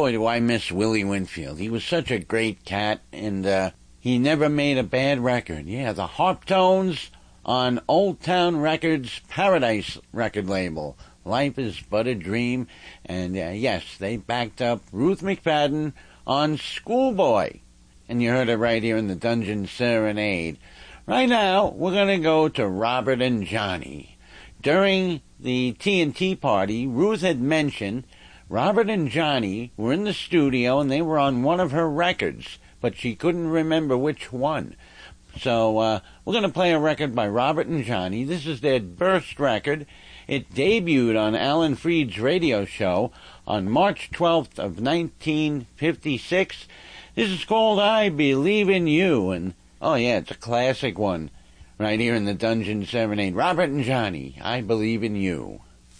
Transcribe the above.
Boy, do I miss Willie Winfield. He was such a great cat, and he never made a bad record. Yeah, the Harptones on Old Town Records' Paradise record label. Life is but a dream. And yes, they backed up Ruth McFadden on Schoolboy. And you heard it right here in the Dungeon Serenade. Right now, we're going to go to Robert and Johnny. During the TNT party, Ruth had mentioned Robert and Johnny were in the studio and they were on one of her records, but she couldn't remember which one. So we're going to play a record by Robert and Johnny. This is their first record. It debuted on Alan Freed's radio show on March 12th of 1956. This is called I Believe in You, and oh yeah, it's a classic one right here in the Dungeon Serenade. Robert and Johnny, I Believe in You.